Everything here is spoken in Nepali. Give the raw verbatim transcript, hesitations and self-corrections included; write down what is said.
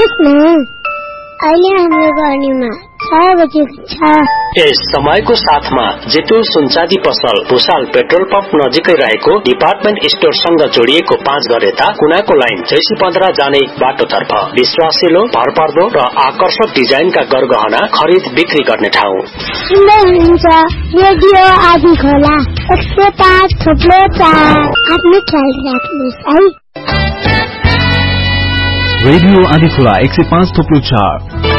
सुन्नुहोस् न, अहिले हाम्रो गर्नीमा छ बजेको छ। यस समयको साथमा जितु सुनचाँदी पसल भुसाल पेट्रोल पम्प नजिकै रहेको डिपार्टमेन्ट स्टोरसँग जोडिएको पाँच घर यता कुनाको लाइन चैसी पन्ध्र जाने बाटोतर्फ विश्वासिलो, भरपर्दो र आकर्षक डिजाइनका गरगहना खरिद बिक्री गर्ने ठाउँ। सुन्दै हुनुहुन्छ रेडियो आदि खोला एक सय पाँच थुप्रो चार। आफ्नो ख्याल राख्नुहोस् है। रेडियो आदि खोला एक सय पाँच थुप्रो चार।